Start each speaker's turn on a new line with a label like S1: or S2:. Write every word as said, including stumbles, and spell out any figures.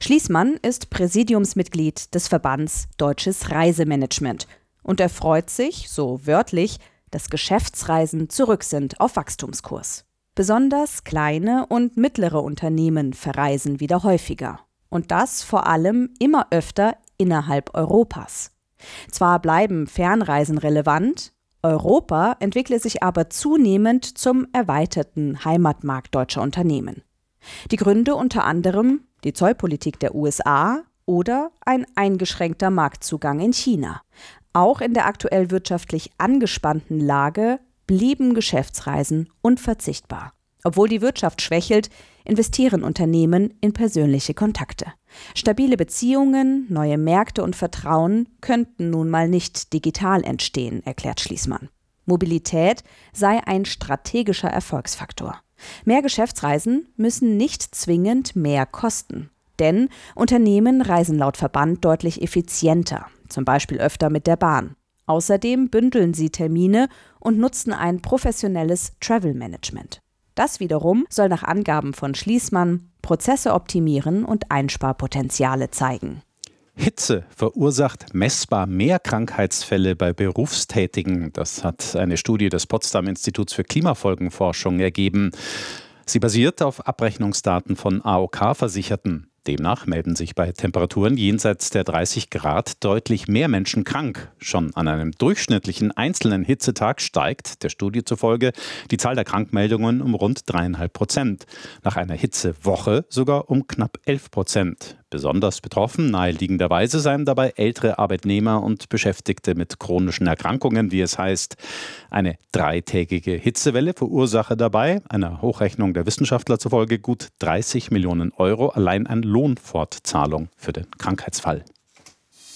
S1: Schließmann ist Präsidiumsmitglied des Verbands Deutsches Reisemanagement und er freut sich, so wörtlich, dass Geschäftsreisen zurück sind auf Wachstumskurs. Besonders kleine und mittlere Unternehmen verreisen wieder häufiger. Und das vor allem immer öfter innerhalb Europas. Zwar bleiben Fernreisen relevant, Europa entwickle sich aber zunehmend zum erweiterten Heimatmarkt deutscher Unternehmen. Die Gründe unter anderem die Zollpolitik der U S A oder ein eingeschränkter Marktzugang in China. Auch in der aktuell wirtschaftlich angespannten Lage blieben Geschäftsreisen unverzichtbar. Obwohl die Wirtschaft schwächelt, investieren Unternehmen in persönliche Kontakte. Stabile Beziehungen, neue Märkte und Vertrauen könnten nun mal nicht digital entstehen, erklärt Schließmann. Mobilität sei ein strategischer Erfolgsfaktor. Mehr Geschäftsreisen müssen nicht zwingend mehr kosten. Denn Unternehmen reisen laut Verband deutlich effizienter, zum Beispiel öfter mit der Bahn. Außerdem bündeln sie Termine und nutzen ein professionelles Travel-Management. Das wiederum soll nach Angaben von Schließmann Prozesse optimieren und Einsparpotenziale zeigen.
S2: Hitze verursacht messbar mehr Krankheitsfälle bei Berufstätigen. Das hat eine Studie des Potsdam Instituts für Klimafolgenforschung ergeben. Sie basiert auf Abrechnungsdaten von A O K-Versicherten. Demnach melden sich bei Temperaturen jenseits der dreißig Grad deutlich mehr Menschen krank. Schon an einem durchschnittlichen einzelnen Hitzetag steigt, der Studie zufolge, die Zahl der Krankmeldungen um rund dreieinhalb Prozent. Nach einer Hitzewoche sogar um knapp elf Prozent. Besonders betroffen, naheliegenderweise, seien dabei ältere Arbeitnehmer und Beschäftigte mit chronischen Erkrankungen, wie es heißt. Eine dreitägige Hitzewelle verursache dabei, einer Hochrechnung der Wissenschaftler zufolge, gut dreißig Millionen Euro allein an Lohnfortzahlung für den Krankheitsfall.